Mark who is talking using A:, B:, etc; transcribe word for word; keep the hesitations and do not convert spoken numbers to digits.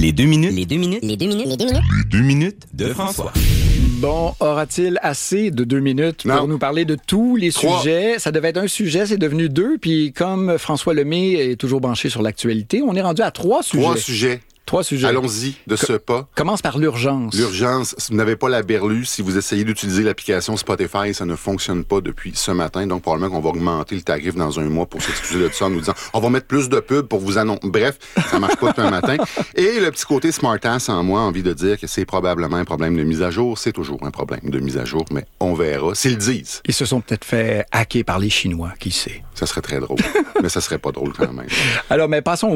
A: Les deux minutes.
B: Les deux minutes. Les deux minutes. Les deux minutes.
A: Les deux minutes de François.
C: Bon, aura-t-il assez de deux minutes
D: Non.
C: pour nous parler de tous les
D: Trois.
C: sujets? Ça devait être un sujet, c'est devenu deux. Puis comme François Lemay est toujours branché sur l'actualité, on est rendu à trois sujets.
D: Trois sujets.
C: Trois sujets.
D: Allons-y de ce pas.
C: Commence par l'urgence.
D: L'urgence, si vous n'avez pas la berlue, si vous essayez d'utiliser l'application Spotify, ça ne fonctionne pas depuis ce matin. Donc, probablement qu'on va augmenter le tarif dans un mois pour s'excuser de ça en nous disant on va mettre plus de pubs pour vous annoncer. Bref, ça marche pas depuis un matin. Et le petit côté smartass en moi a envie de dire que c'est probablement un problème de mise à jour. C'est toujours un problème de mise à jour, mais on verra. S'ils le disent.
C: Ils se sont peut-être fait hacker par les Chinois, qui sait.
D: Ça serait très drôle. Mais ça serait pas drôle quand même.
C: Alors, mais passons